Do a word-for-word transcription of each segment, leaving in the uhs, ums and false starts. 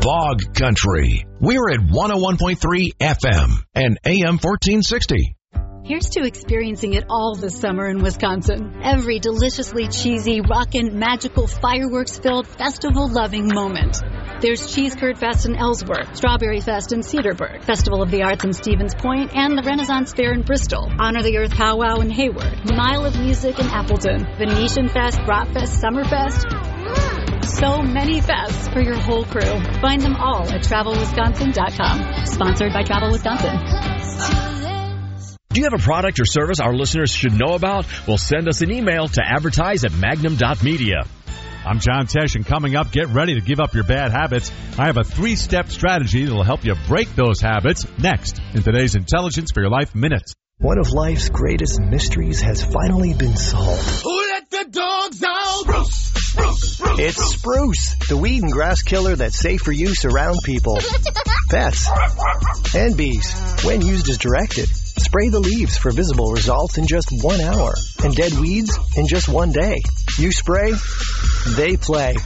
Bog Country. We're at one oh one point three F M and A M fourteen sixty. Here's to experiencing it all this summer in Wisconsin. Every deliciously cheesy, rockin', magical, fireworks-filled, festival-loving moment. There's Cheese Curd Fest in Ellsworth, Strawberry Fest in Cedarburg, Festival of the Arts in Stevens Point, and the Renaissance Fair in Bristol, Honor the Earth Powwow in Hayward, Mile of Music in Appleton, Venetian Fest, Bratfest, Summerfest. So many fests for your whole crew. Find them all at travel wisconsin dot com. Sponsored by Travel Wisconsin. Do you have a product or service our listeners should know about? Well, send us an email to advertise at magnum dot media. I'm John Tesh, and coming up, get ready to give up your bad habits. I have a three-step strategy that will help you break those habits next in today's Intelligence for Your Life Minute. One of life's greatest mysteries has finally been solved. Who let the dogs out? Spruce, spruce, spruce, it's Spruce, the weed and grass killer that's safe for use around people, pets, and bees when used as directed. Spray the leaves for visible results in just one hour and dead weeds in just one day. You spray, they play.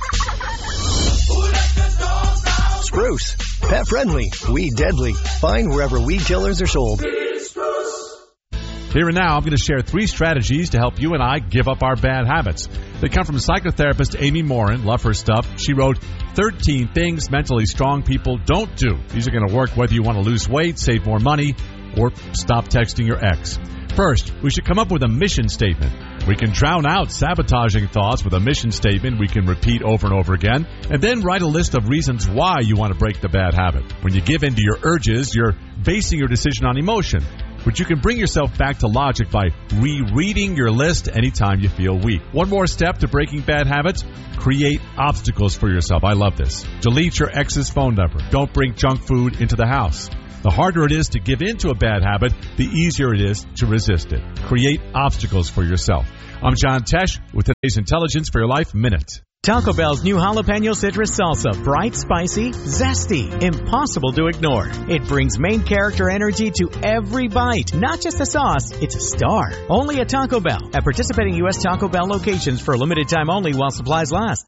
Spruce, pet friendly, weed deadly. Find wherever weed killers are sold. Here and now, I'm going to share three strategies to help you and I give up our bad habits. They come from psychotherapist Amy Morin. Love her stuff. She wrote thirteen things mentally strong people don't do. These are going to work whether you want to lose weight, save more money, or stop texting your ex. First, we should come up with a mission statement. We can drown out sabotaging thoughts with a mission statement we can repeat over and over again, and then write a list of reasons why you want to break the bad habit. When you give in to your urges, you're basing your decision on emotion. But you can bring yourself back to logic by rereading your list anytime you feel weak. One more step to breaking bad habits: create obstacles for yourself. I love this. Delete your ex's phone number. Don't bring junk food into the house. The harder it is to give in to a bad habit, the easier it is to resist it. Create obstacles for yourself. I'm John Tesh with today's Intelligence for Your Life Minute. Taco Bell's new jalapeno citrus salsa. Bright, spicy, zesty, impossible to ignore. It brings main character energy to every bite. Not just a sauce, it's a star. Only at Taco Bell. At participating U S Taco Bell locations for a limited time only while supplies last.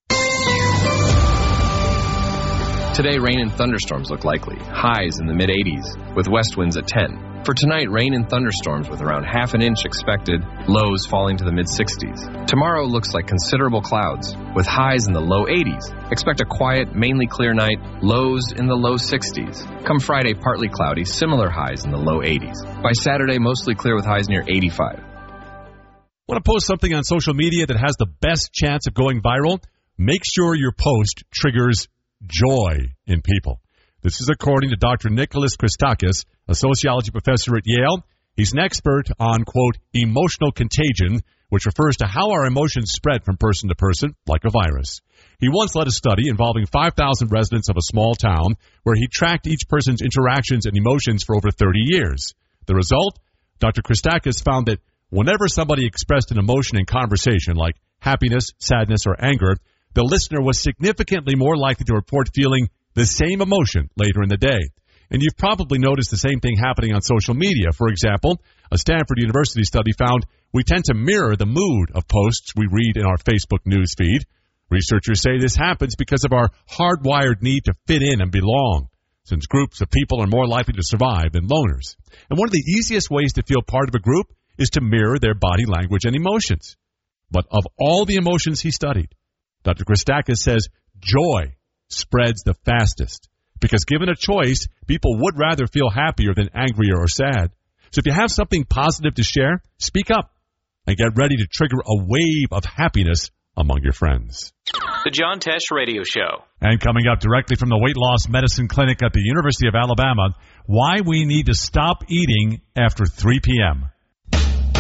Today, rain and thunderstorms look likely. Highs in the mid eighties, with west winds at ten. For tonight, rain and thunderstorms with around half an inch expected, lows falling to the mid sixties. Tomorrow looks like considerable clouds, with highs in the low eighties. Expect a quiet, mainly clear night, lows in the low sixties. Come Friday, partly cloudy, similar highs in the low eighties. By Saturday, mostly clear with highs near eighty-five. Want to post something on social media that has the best chance of going viral? Make sure your post triggers joy in people. This is according to Doctor Nicholas Christakis, a sociology professor at Yale. He's an expert on, quote, emotional contagion, which refers to how our emotions spread from person to person, like a virus. He once led a study involving five thousand residents of a small town where he tracked each person's interactions and emotions for over thirty years. The result? Doctor Christakis found that whenever somebody expressed an emotion in conversation, like happiness, sadness, or anger, the listener was significantly more likely to report feeling the same emotion later in the day. And you've probably noticed the same thing happening on social media. For example, a Stanford University study found we tend to mirror the mood of posts we read in our Facebook news feed. Researchers say this happens because of our hardwired need to fit in and belong, since groups of people are more likely to survive than loners. And one of the easiest ways to feel part of a group is to mirror their body language and emotions. But of all the emotions he studied, Doctor Christakis says joy spreads the fastest, because given a choice, people would rather feel happier than angrier or sad. So if you have something positive to share, speak up and get ready to trigger a wave of happiness among your friends. The John Tesh Radio Show. And coming up directly from the Weight Loss Medicine Clinic at the University of Alabama, why we need to stop eating after three p.m.